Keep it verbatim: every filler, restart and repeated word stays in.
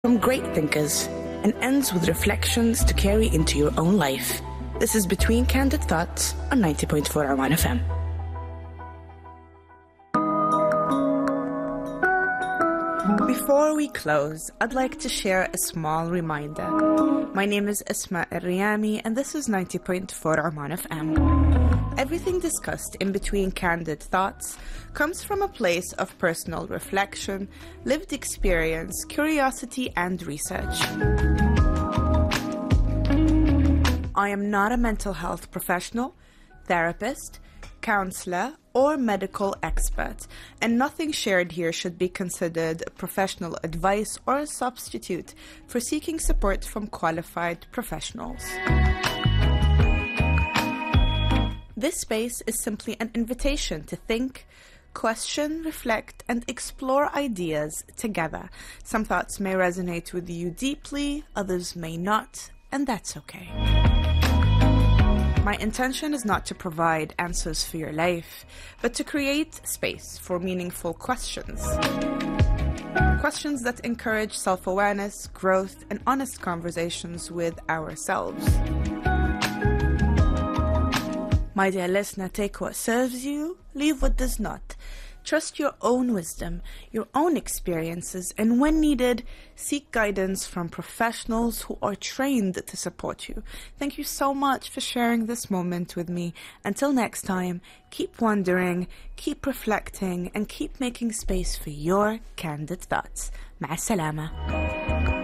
from great thinkers and ends with reflections to carry into your own life. This is Between Candid Thoughts on ninety point four Oman F M. Before we close, I'd like to share a small reminder. My name is Asma Al-Riyami and this is ninety point four Oman F M. Everything discussed in Between Candid Thoughts comes from a place of personal reflection, lived experience, curiosity, and research. I am not a mental health professional, therapist, counselor, or medical expert, and nothing shared here should be considered professional advice or a substitute for seeking support from qualified professionals. This space is simply an invitation to think, question, reflect, and explore ideas together. Some thoughts may resonate with you deeply, others may not, and that's okay. My intention is not to provide answers for your life, but to create space for meaningful questions. Questions that encourage self-awareness, growth, and honest conversations with ourselves. My dear listener, take what serves you, leave what does not. Trust your own wisdom, your own experiences, and when needed, seek guidance from professionals who are trained to support you. Thank you so much for sharing this moment with me. Until next time, keep wondering, keep reflecting, and keep making space for your candid thoughts. مع السلامة.